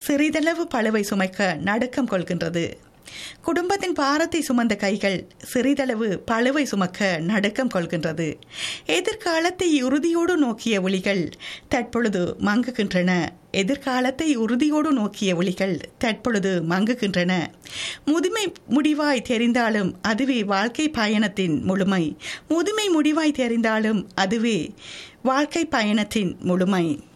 சிறிதளவு பளுவை சுமைக்க நடுக்கம் கொள்கின்றது. குடும்பத்தின் பாரத்தை சுமந்த கைகள் சிறிதளவு பளுவை சுமக்க நடுக்கம் கொள்கின்றது. எதிர்காலத்தை உறுதியோடு நோக்கிய ஒளிகள் தற்பொழுது மங்குகின்றன. எதிர்காலத்தை உறுதியோடு நோக்கிய ஒளிகள் தற்பொழுது மங்குகின்றன. முதுமை முடிவாய் தெரிந்தாலும் அதுவே வாழ்க்கை பயணத்தின் முழுமை. முதுமை முடிவாய் தெரிந்தாலும் அதுவே வாழ்க்கை பயணத்தின் முழுமை.